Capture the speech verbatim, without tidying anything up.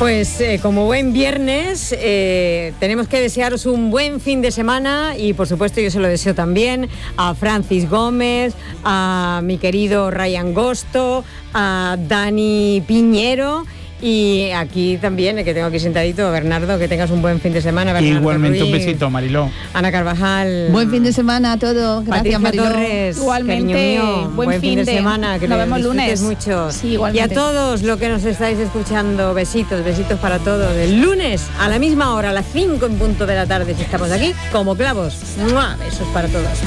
Pues eh, como buen viernes, eh, tenemos que desearos un buen fin de semana y por supuesto yo se lo deseo también a Francis Gómez, a mi querido Ryan Gosto, a Dani Piñero. Y aquí también, el que tengo aquí sentadito, Bernardo, que tengas un buen fin de semana. Bernardo Igualmente Ruiz, un besito, Mariló. Ana Carvajal. Buen fin de semana a todos. Gracias, Patricia Mariló. Torres. Igualmente, Mío, buen, buen fin de, de semana. Que nos lo vemos disfrutes lunes. mucho. Sí, y igualmente. a todos los que nos estáis escuchando, besitos, besitos para todos. El lunes a la misma hora, a las cinco en punto de la tarde, si estamos aquí, como clavos. ¡Mua! Besos para todos.